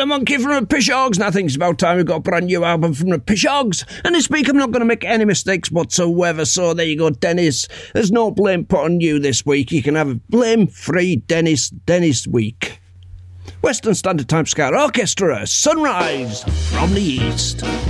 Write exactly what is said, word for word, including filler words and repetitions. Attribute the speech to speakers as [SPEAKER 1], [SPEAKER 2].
[SPEAKER 1] the Monkey from the Pishogs, and I think it's about time we got a brand new album from the Pishogs. And this week I'm not going to make any mistakes whatsoever, so there you go, Dennis. There's no blame put on you this week. You can have a blame-free Dennis, Dennis week. Western Standard Time Ska Orchestra, Sunrise from the East.